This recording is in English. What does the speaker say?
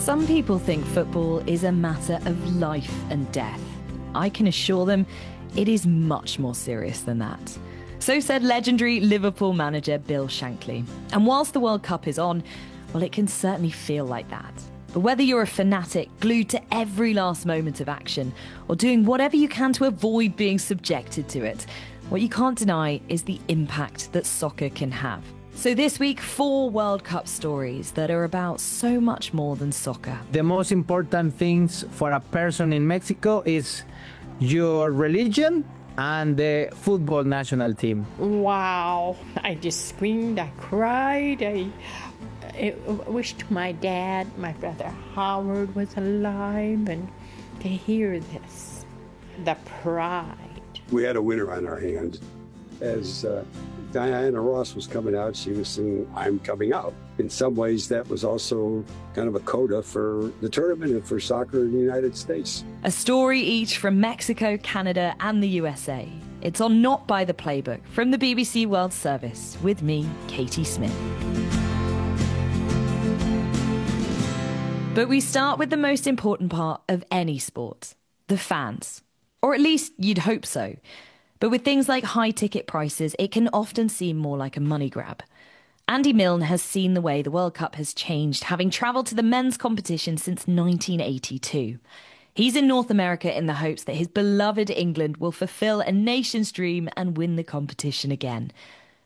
Some people think football is a matter of life and death. I can assure them it is much more serious than that. So said legendary Liverpool manager Bill Shankly. And whilst the World Cup is on, well, it can certainly feel like that. But whether you're a fanatic glued to every last moment of action or doing whatever you can to avoid being subjected to it, what you can't deny is the impact that soccer can have. So this week, 4 World Cup stories that are about so much more than soccer. The most important things for a person in Mexico is your religion and the football national team. Wow. I just screamed, I cried, I wished my dad, my brother Howard was alive, and to hear this, the pride. We had a winner on our hands. As Diana Ross was coming out, she was singing, "I'm Coming Out." In some ways, that was also kind of a coda for the tournament and for soccer in the United States. A story each from Mexico, Canada, and the USA. It's on Not by the Playbook from the BBC World Service with me, Katie Smith. But we start with the most important part of any sport, the fans. Or at least you'd hope so. But with things like high ticket prices, it can often seem more like a money grab. Andy Milne has seen the way the World Cup has changed, having travelled to the men's competition since 1982. He's in North America in the hopes that his beloved England will fulfil a nation's dream and win the competition again.